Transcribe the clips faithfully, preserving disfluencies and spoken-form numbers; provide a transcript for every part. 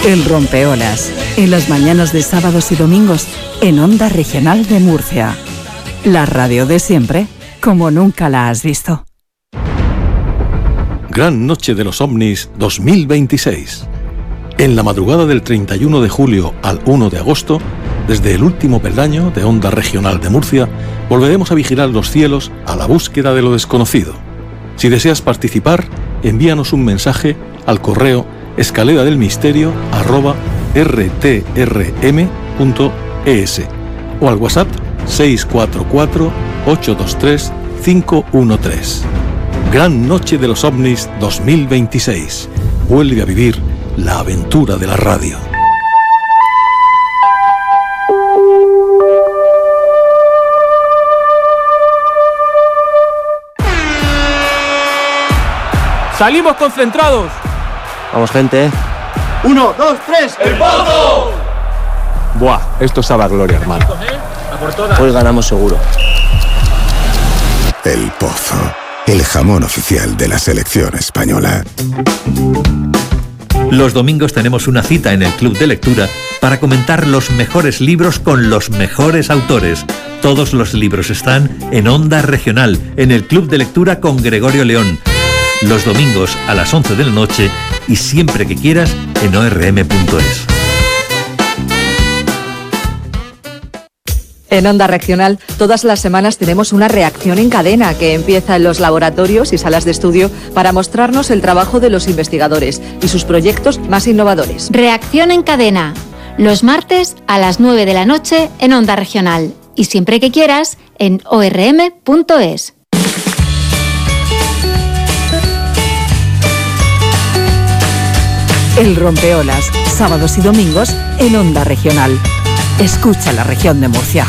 El Rompeolas, en las mañanas de sábados y domingos, en Onda Regional de Murcia. La radio de siempre, como nunca la has visto. Gran Noche de los OVNIs dos mil veintiséis. En la madrugada del treinta y uno de julio al uno de agosto, desde el último peldaño de Onda Regional de Murcia, volveremos a vigilar los cielos a la búsqueda de lo desconocido. Si deseas participar, envíanos un mensaje al correo escalera del misterio arroba r t r m punto e s o al WhatsApp seis cuatro cuatro, ocho dos tres, cinco uno tres. Gran Noche de los OVNIs dos mil veintiséis. Vuelve a vivir la aventura de la radio. ¡Salimos concentrados! Vamos, gente. Uno, dos, tres. ¡El Pozo! Buah, esto sabe a gloria, hermano. Hoy ganamos seguro. El Pozo, el jamón oficial de la selección española. Los domingos tenemos una cita en el Club de Lectura para comentar los mejores libros con los mejores autores. Todos los libros están en Onda Regional, en el Club de Lectura con Gregorio León. Los domingos a las once de la noche y siempre que quieras en o r m punto es. En Onda Regional, todas las semanas tenemos una reacción en cadena que empieza en los laboratorios y salas de estudio para mostrarnos el trabajo de los investigadores y sus proyectos más innovadores. Reacción en cadena, los martes a las nueve de la noche en Onda Regional y siempre que quieras en o r m punto es. El Rompeolas, sábados y domingos en Onda Regional. Escucha la región de Murcia.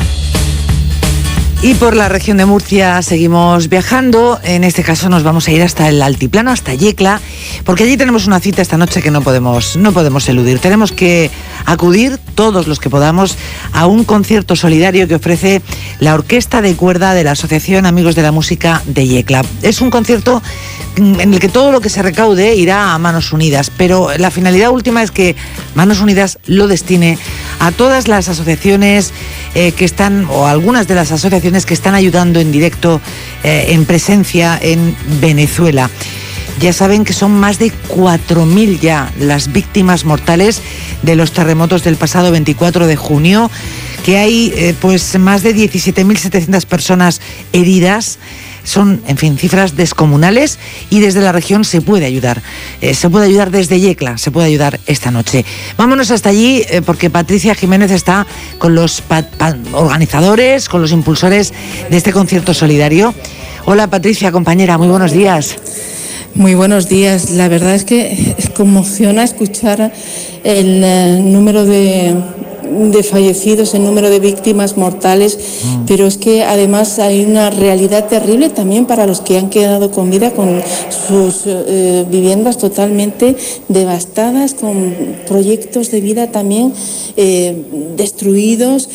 Y por la región de Murcia seguimos viajando. En este caso nos vamos a ir hasta el altiplano, hasta Yecla, porque allí tenemos una cita esta noche que no podemos, no podemos eludir. Tenemos que acudir, todos los que podamos, a un concierto solidario que ofrece la Orquesta de Cuerda de la Asociación Amigos de la Música de Yecla. Es un concierto en el que todo lo que se recaude irá a Manos Unidas, pero la finalidad última es que Manos Unidas lo destine a todas las asociaciones eh, que están, o algunas de las asociaciones que están ayudando en directo, eh, en presencia en Venezuela. Ya saben que son más de cuatro mil ya las víctimas mortales de los terremotos del pasado veinticuatro de junio, que hay eh, pues más de diecisiete mil setecientas personas heridas. Son, en fin, cifras descomunales y desde la región se puede ayudar. Eh, se puede ayudar desde Yecla, se puede ayudar esta noche. Vámonos hasta allí eh, porque Patricia Jiménez está con los pa- pa- organizadores, con los impulsores de este concierto solidario. Hola Patricia, compañera, muy buenos días. Muy buenos días. La verdad es que conmociona escuchar el eh, número de... de fallecidos, el número de víctimas mortales, mm. pero es que además hay una realidad terrible también para los que han quedado con vida, con sus eh, viviendas totalmente devastadas, con proyectos de vida también eh, destruidos.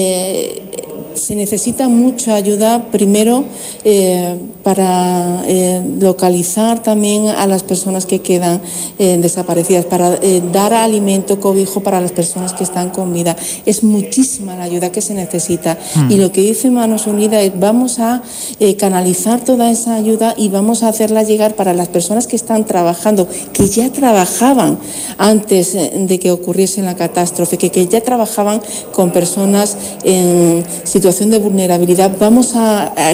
Eh, se necesita mucha ayuda, primero eh, para eh, localizar también a las personas que quedan eh, desaparecidas, para eh, dar alimento, cobijo para las personas que están con vida. Es muchísima la ayuda que se necesita mm. y lo que dice Manos Unidas es vamos a eh, canalizar toda esa ayuda y vamos a hacerla llegar para las personas que están trabajando, que ya trabajaban antes de que ocurriese la catástrofe, que, que ya trabajaban con personas en situación de vulnerabilidad. Vamos a, a